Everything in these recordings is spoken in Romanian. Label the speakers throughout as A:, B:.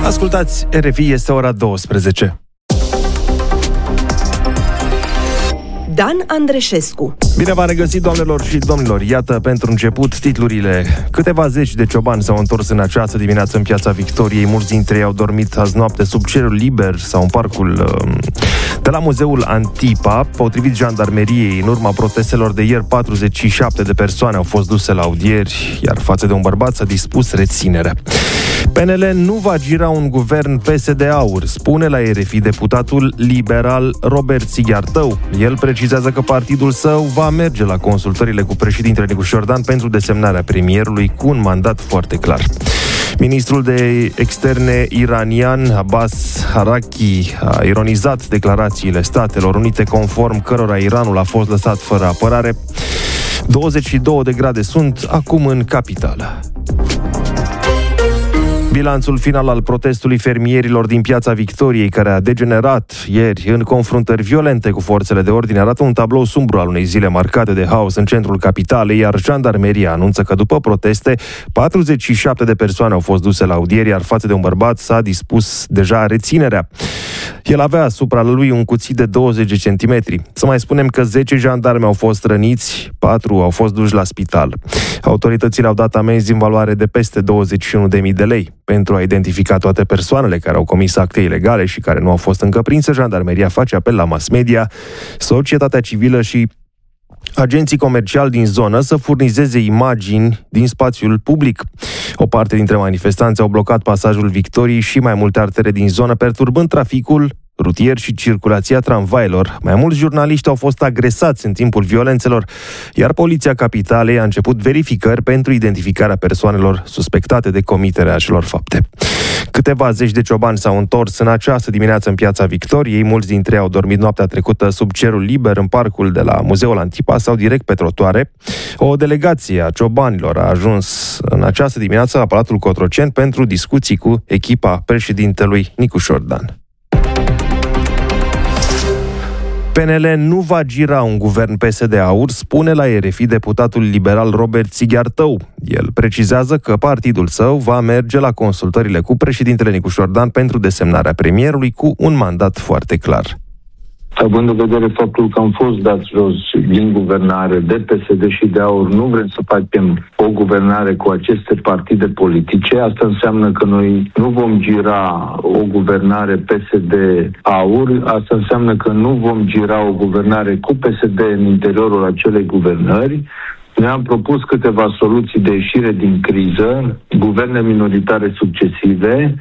A: Ascultați RFI, este ora 12.
B: Dan Andreșescu.
A: Bine v-am regăsit, doamnelor și domnilor. Iată, pentru început, titlurile. Câteva zeci de ciobani s-au întors în această dimineață în Piața Victoriei. Mulți dintre ei au dormit azi noapte sub cerul liber sau în parcul de la Muzeul Antipa. Potrivit jandarmeriei, în urma protestelor de ieri, 47 de persoane au fost duse la audieri, iar față de un bărbat s-a dispus reținerea. PNL nu va gira un guvern PSD-AUR, spune la RFI deputatul liberal Robert Sighiartău. El precizează că partidul său va merge la consultările cu președintele Nicu Șordan pentru desemnarea premierului cu un mandat foarte clar. Ministrul de externe iranian Abbas Araqi a ironizat declarațiile Statelor Unite conform cărora Iranul a fost lăsat fără apărare. 22 de grade sunt acum în capitală. Bilanțul final al protestului fermierilor din Piața Victoriei, care a degenerat ieri în confruntări violente cu forțele de ordine, arată un tablou sumbru al unei zile marcate de haos în centrul capitalei, iar jandarmeria anunță că după proteste, 47 de persoane au fost duse la audieri, iar față de un bărbat s-a dispus deja reținerea. El avea asupra lui un cuțit de 20 de centimetri. Să mai spunem că 10 jandarmi au fost răniți, 4 au fost duși la spital. Autoritățile au dat amenzi în valoare de peste 21.000 de lei. Pentru a identifica toate persoanele care au comis acte ilegale și care nu au fost încă prinse, jandarmeria face apel la mass media, societatea civilă și agenții comerciali din zonă să furnizeze imagini din spațiul public. O parte dintre manifestanți au blocat pasajul Victoriei și mai multe artere din zonă, perturbând traficul rutier și circulația tramvailor. Mai mulți jurnaliști au fost agresați în timpul violențelor, iar poliția capitalei a început verificări pentru identificarea persoanelor suspectate de comiterea acelor fapte. Câteva zeci de ciobani s-au întors în această dimineață în Piața Victoriei. Mulți dintre ei au dormit noaptea trecută sub cerul liber în parcul de la Muzeul Antipa sau direct pe trotuare. O delegație a ciobanilor a ajuns în această dimineață la Palatul Cotroceni pentru discuții cu echipa președintelui Nicu Șordan. PNL nu va gira un guvern PSD-AUR, spune la RFI deputatul liberal Robert Sighiartău. El precizează că partidul său va merge la consultările cu președintele Nicu Șordan pentru desemnarea premierului cu un mandat foarte clar.
C: Având în vedere faptul că am fost dați jos din guvernare de PSD și de AUR, nu vrem să facem o guvernare cu aceste partide politice. Asta înseamnă că noi nu vom gira o guvernare PSD-AUR. Asta înseamnă că nu vom gira o guvernare cu PSD în interiorul acelei guvernări. Noi am propus câteva soluții de ieșire din criză, guverne minoritare succesive,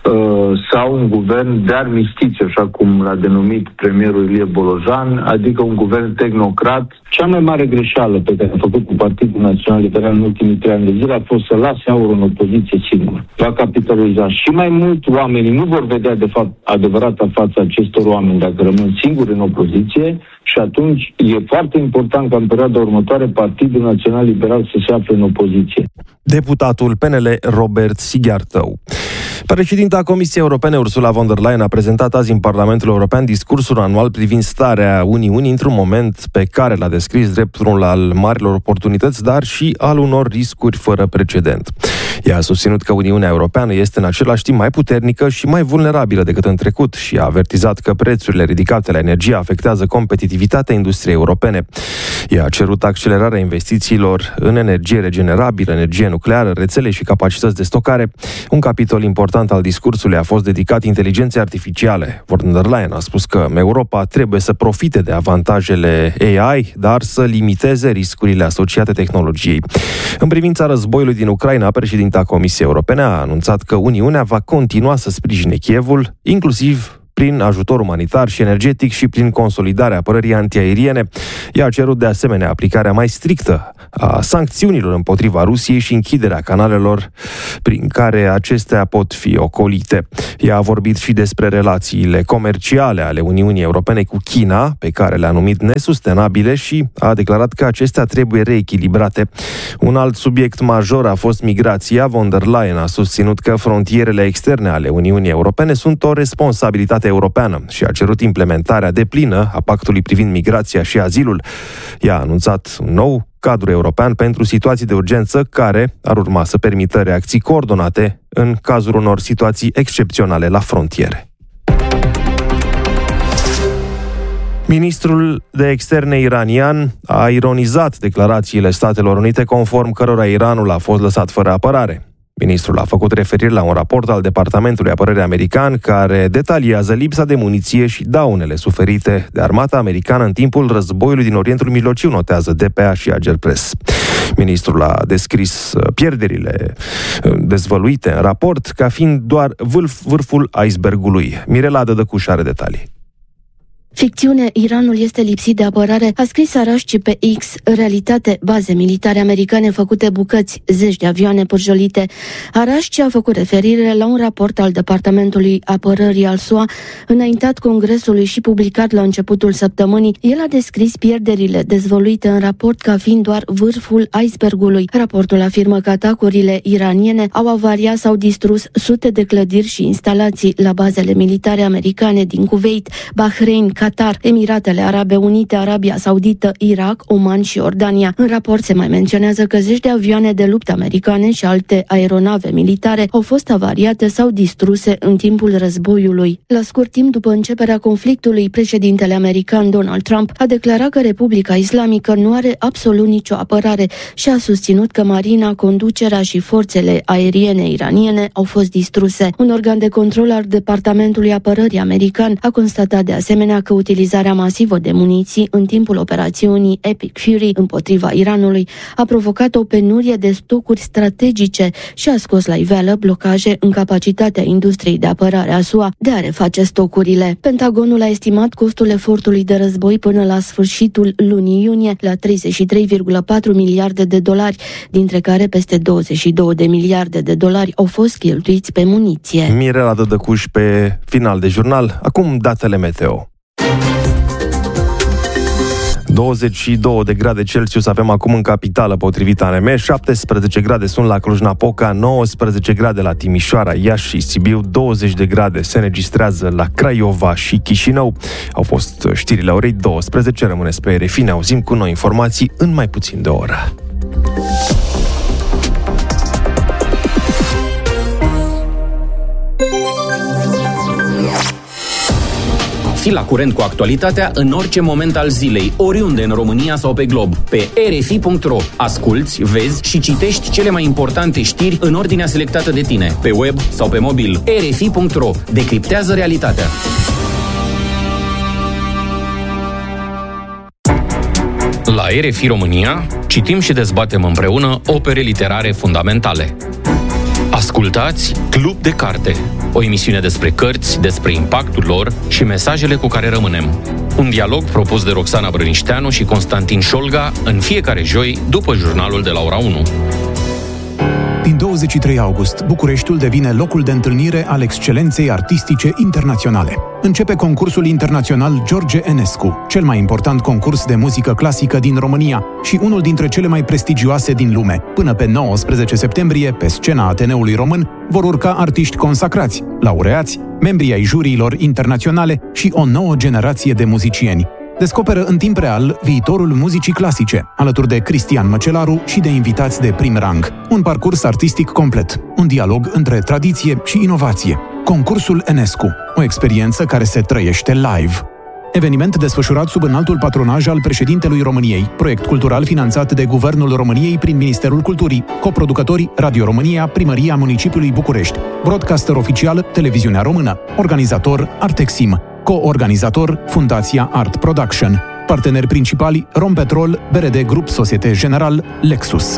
C: sau un guvern de armistiție, așa cum l-a denumit premierul Ilie Bolojan, adică un guvern tehnocrat. Cea mai mare greșeală pe care a făcut Partidul Național Liberal în ultimii 3 ani de zile a fost să lase AUR în opoziție singur. Va capitaliza și mai mult, oamenii nu vor vedea de fapt adevărata fața acestor oameni dacă rămân singuri în opoziție și atunci e foarte important ca în perioada următoare Partidul Național Liberal să se afle în opoziție.
A: Deputatul PNL Robert Sighiartău. Președinta Comisiei Europene Ursula von der Leyen a prezentat azi în Parlamentul European discursul anual privind starea Uniunii într-un moment pe care l-a descris drept unul al marilor oportunități, dar și al unor riscuri fără precedent. Ea a susținut că Uniunea Europeană este în același timp mai puternică și mai vulnerabilă decât în trecut și a avertizat că prețurile ridicate la energie afectează competitivitatea industriei europene. Ea a cerut accelerarea investițiilor în energie regenerabilă, energie nucleară, rețele și capacități de stocare. Un capitol important al discursului a fost dedicat inteligenței artificiale. Von der Leyen a spus că Europa trebuie să profite de avantajele AI, dar să limiteze riscurile asociate tehnologiei. În privința războiului din Ucraina, președinta Comisiei Europene a anunțat că Uniunea va continua să sprijine Kievul, inclusiv prin ajutor umanitar și energetic și prin consolidarea apărării antiaeriene. Ea a cerut de asemenea aplicarea mai strictă a sancțiunilor împotriva Rusiei și închiderea canalelor prin care acestea pot fi ocolite. Ea a vorbit și despre relațiile comerciale ale Uniunii Europene cu China, pe care le-a numit nesustenabile și a declarat că acestea trebuie reechilibrate. Un alt subiect major a fost migrația. Von der Leyen a susținut că frontierele externe ale Uniunii Europene sunt o responsabilitate Comunitatea Europeană și a cerut implementarea deplină a pactului privind migrația și azilul. Ea a anunțat un nou cadru european pentru situații de urgență care ar urma să permită reacții coordonate în cazul unor situații excepționale la frontiere. Ministrul de Externe iranian a ironizat declarațiile Statelor Unite conform cărora Iranul a fost lăsat fără apărare. Ministrul a făcut referire la un raport al Departamentului Apărării american care detaliază lipsa de muniție și daunele suferite de armata americană în timpul războiului din Orientul Mijlociu, notează DPA și Ager Press. Ministrul a descris pierderile dezvăluite în raport ca fiind doar vârful icebergului. Mirela Dădăcuș are detalii.
D: Ficțiune, Iranul este lipsit de apărare, a scris Arașci pe X. Realitate, baze militare americane făcute bucăți, zeci de avioane pârjolite. Arașci a făcut referire la un raport al Departamentului Apărării al SUA, înaintat Congresului și publicat la începutul săptămânii. El a descris pierderile dezvăluite în raport ca fiind doar vârful icebergului. Raportul afirmă că atacurile iraniene au avariat sau distrus sute de clădiri și instalații la bazele militare americane din Kuwait, Bahrain, Qatar, Emiratele Arabe Unite, Arabia Saudită, Irak, Oman și Iordania. În raport se mai menționează că zeci de avioane de luptă americane și alte aeronave militare au fost avariate sau distruse în timpul războiului. La scurt timp după începerea conflictului, președintele american Donald Trump a declarat că Republica Islamică nu are absolut nicio apărare și a susținut că marina, conducerea și forțele aeriene iraniene au fost distruse. Un organ de control al Departamentului Apărării american a constatat de asemenea că utilizarea masivă de muniții în timpul operațiunii Epic Fury împotriva Iranului a provocat o penurie de stocuri strategice și a scos la iveală blocaje în capacitatea industriei de apărare a SUA de a reface stocurile. Pentagonul a estimat costul efortului de război până la sfârșitul lunii iunie la 33,4 miliarde de dolari, dintre care peste 22 de miliarde de dolari au fost cheltuiți pe muniție.
A: Mirela Dădăcuș pe final de jurnal. Acum datele meteo. 22 de grade Celsius avem acum în capitală, potrivit ANM, 17 grade sunt la Cluj-Napoca, 19 grade la Timișoara, Iași și Sibiu, 20 de grade se înregistrează la Craiova și Chișinău. Au fost știrile orei 12, rămâneți pe RFI, ne auzim cu noi informații în mai puțin de o oră.
E: Fii la curent cu actualitatea în orice moment al zilei, oriunde în România sau pe glob. Pe rfi.ro asculți, vezi și citești cele mai importante știri în ordinea selectată de tine, pe web sau pe mobil. rfi.ro decriptează realitatea. La RFI România citim și dezbatem împreună opere literare fundamentale. Ascultați Club de Carte, o emisiune despre cărți, despre impactul lor și mesajele cu care rămânem. Un dialog propus de Roxana Brănișteanu și Constantin Șolga în fiecare joi după jurnalul de la ora 1.
F: Din 23 august, Bucureștiul devine locul de întâlnire al excelenței artistice internaționale. Începe concursul internațional George Enescu, cel mai important concurs de muzică clasică din România și unul dintre cele mai prestigioase din lume. Până pe 19 septembrie, pe scena Ateneului Român, vor urca artiști consacrați, laureați, membrii ai juriilor internaționale și o nouă generație de muzicieni. Descoperă în timp real viitorul muzicii clasice, alături de Cristian Măcelaru și de invitați de prim rang. Un parcurs artistic complet, un dialog între tradiție și inovație. Concursul Enescu, o experiență care se trăiește live. Eveniment desfășurat sub înaltul patronaj al președintelui României, proiect cultural finanțat de Guvernul României prin Ministerul Culturii, coproducători Radio România, Primăria Municipiului București, broadcaster oficial Televiziunea Română, organizator Artexim, co-organizator Fundația Art Production, parteneri principali Rompetrol, BRD Grup Societe General, Lexus.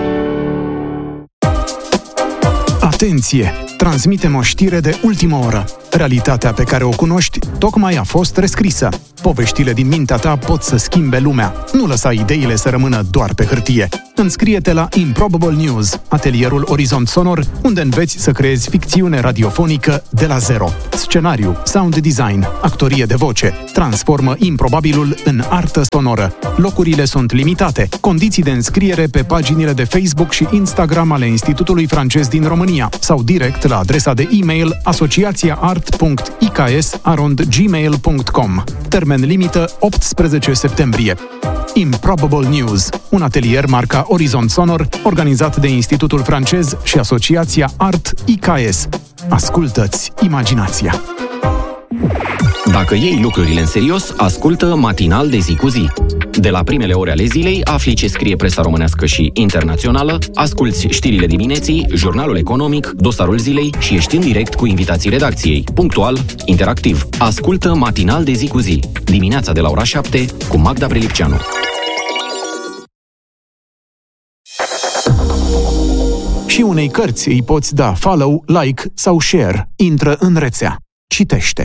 F: Atenție! Transmitem o știre de ultimă oră. Realitatea pe care o cunoști tocmai a fost rescrisă. Poveștile din mintea ta pot să schimbe lumea. Nu lăsa ideile să rămână doar pe hârtie. Înscrie-te la Improbable News, atelierul Orizont Sonor, unde înveți să creezi ficțiune radiofonică de la zero. Scenariu, sound design, actorie de voce. Transformă improbabilul în artă sonoră. Locurile sunt limitate. Condiții de înscriere pe paginile de Facebook și Instagram ale Institutului Francez din România sau direct la adresa de e-mail asociațiaart.iks@gmail.com. Termen limită 18 septembrie. Improbable News, un atelier marca Orizont Sonor, organizat de Institutul Francez și Asociația Art IKS. Ascultă-ți imaginația!
G: Dacă iei lucrurile în serios, ascultă Matinal de zi cu zi. De la primele ore ale zilei afli ce scrie presa românească și internațională, asculți știrile dimineții, jurnalul economic, dosarul zilei și ești în direct cu invitații redacției. Punctual, interactiv. Ascultă Matinal de zi cu zi. Dimineața de la ora 7 cu Magda Prelipceanu.
F: Și unei cărți îi poți da follow, like sau share. Intră în rețea. Citește.